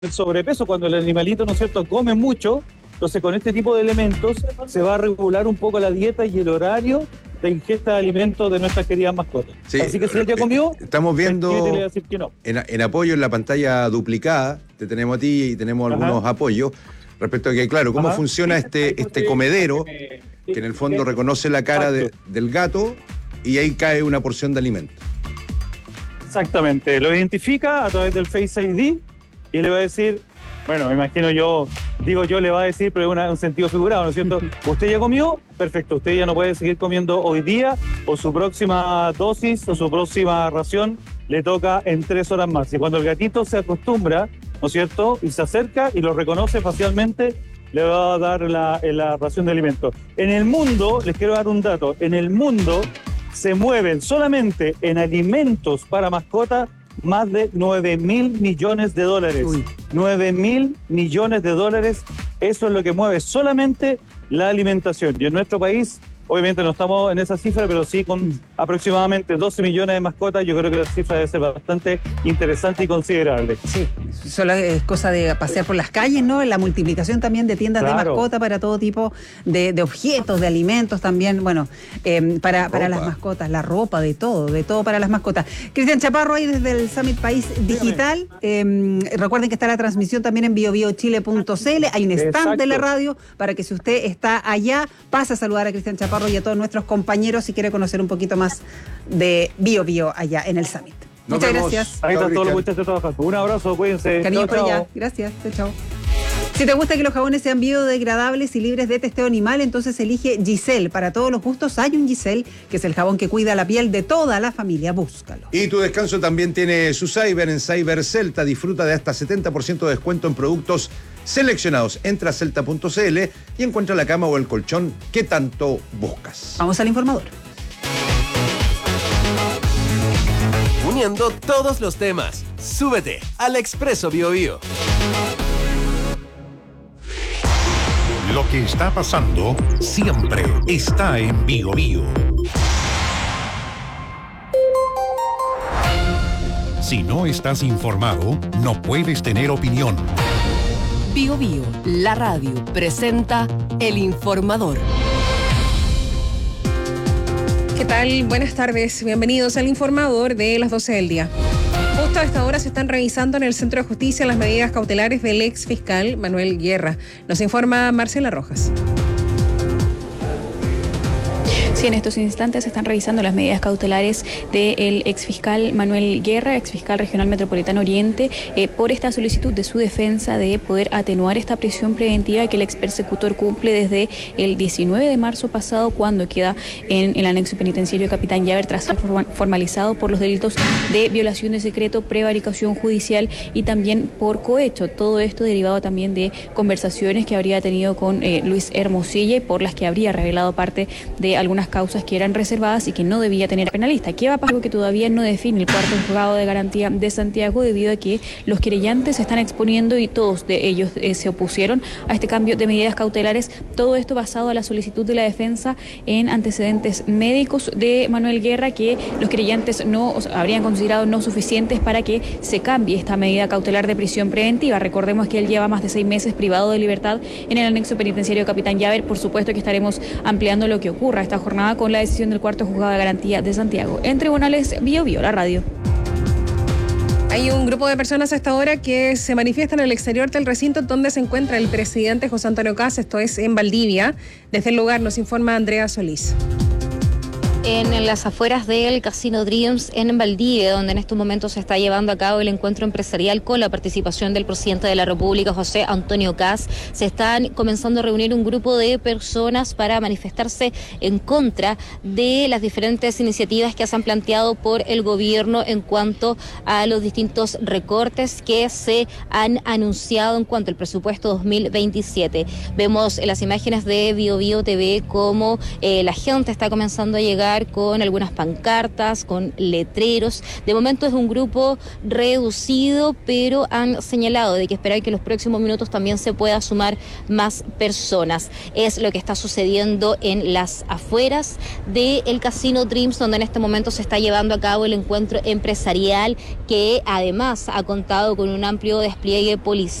el sobrepeso, cuando el animalito, ¿no es cierto?, come mucho. Entonces, con este tipo de elementos se va a regular un poco la dieta y el horario de ingesta de alimentos de nuestras queridas mascotas. Sí, así que si él ya comió, estamos viendo le voy a decir que no. En apoyo en la pantalla duplicada, te tenemos a ti y tenemos algunos apoyos respecto a que, claro, cómo funciona este comedero, que en el fondo reconoce la cara del gato y ahí cae una porción de alimento. Exactamente, lo identifica a través del Face ID y le va a decir, bueno, me imagino le va a decir, pero es un sentido figurado, ¿no es cierto? Usted ya comió, perfecto, usted ya no puede seguir comiendo hoy día, o su próxima dosis o su próxima ración le toca en 3 horas más. Y cuando el gatito se acostumbra, ¿no es cierto?, y se acerca y lo reconoce facialmente, le va a dar la ración de alimentos. En el mundo, les quiero dar un dato, en el mundo se mueven solamente en alimentos para mascotas más de 9.000 millones de dólares. 9.000 millones de dólares, eso es lo que mueve solamente la alimentación. Y en nuestro país, obviamente no estamos en esa cifra, pero sí con aproximadamente 12 millones de mascotas, yo creo que la cifra debe ser bastante interesante y considerable. Sí, solo es cosa de pasear por las calles, ¿no? La multiplicación también de tiendas de mascota para todo tipo de objetos, de alimentos también, bueno, para las mascotas, la ropa, de todo para las mascotas. Cristian Chaparro, ahí desde el Summit País Digital. Recuerden que está la transmisión también en biobiochile.cl, hay un stand de la radio para que si usted está allá, pase a saludar a Cristian Chaparro y a todos nuestros compañeros si quiere conocer un poquito más de Bio allá en el Summit. Muchas gracias. Ahí están todos los muchachos trabajando. Un abrazo, cuídense. Cariño por allá. Gracias. Chao. Si te gusta que los jabones sean biodegradables y libres de testeo animal, entonces elige Giselle. Para todos los gustos hay un Giselle, que es el jabón que cuida la piel de toda la familia. Búscalo. Y tu descanso también tiene su Cyber en Cyber Celta. Disfruta de hasta 70% de descuento en productos seleccionados. Entra a celta.cl y encuentra la cama o el colchón que tanto buscas. Vamos al informador. Uniendo todos los temas. Súbete al Expreso Biobío. Lo que está pasando siempre está en Biobío. Si no estás informado, no puedes tener opinión. Biobío, la radio, presenta El Informador. ¿Qué tal? Buenas tardes. Bienvenidos al Informador de las 12 del día. Justo a esta hora se están revisando en el Centro de Justicia las medidas cautelares del ex fiscal Manuel Guerra. Nos informa Marcela Rojas. Sí, en estos instantes se están revisando las medidas cautelares del exfiscal Manuel Guerra, exfiscal regional metropolitano Oriente, por esta solicitud de su defensa de poder atenuar esta prisión preventiva que el expersecutor cumple desde el 19 de marzo pasado, cuando queda en el anexo penitenciario Capitán Llaver tras ser formalizado por los delitos de violación de secreto, prevaricación judicial y también por cohecho. Todo esto derivado también de conversaciones que habría tenido con Luis Hermosilla y por las que habría revelado parte de algunas causas que eran reservadas y que no debía tener penalista. ¿Qué va a pasar? Que todavía no define el cuarto juzgado de garantía de Santiago, debido a que los querellantes se están exponiendo y todos de ellos se opusieron a este cambio de medidas cautelares. Todo esto basado a la solicitud de la defensa en antecedentes médicos de Manuel Guerra, que los querellantes no habrían considerado no suficientes para que se cambie esta medida cautelar de prisión preventiva. Recordemos que él lleva más de 6 meses privado de libertad en el anexo penitenciario Capitán Llaver. Por supuesto que estaremos ampliando lo que ocurra esta jornada con la decisión del cuarto juzgado de garantía de Santiago. En tribunales, Biobío, la radio. Hay un grupo de personas a esta hora que se manifiestan en el exterior del recinto donde se encuentra el presidente José Antonio Kast, esto es en Valdivia. Desde el lugar nos informa Andrea Solís. En las afueras del Casino Dreams en Valdivia, donde en estos momentos se está llevando a cabo el encuentro empresarial con la participación del presidente de la República, José Antonio Kast, se están comenzando a reunir un grupo de personas para manifestarse en contra de las diferentes iniciativas que se han planteado por el gobierno en cuanto a los distintos recortes que se han anunciado en cuanto al presupuesto 2027. Vemos en las imágenes de Biobío TV cómo la gente está comenzando a llegar lugar con algunas pancartas, con letreros. De momento es un grupo reducido, pero han señalado de que esperan que en los próximos minutos también se pueda sumar más personas. Es lo que está sucediendo en las afueras del Casino Dreams, donde en este momento se está llevando a cabo el encuentro empresarial, que además ha contado con un amplio despliegue policial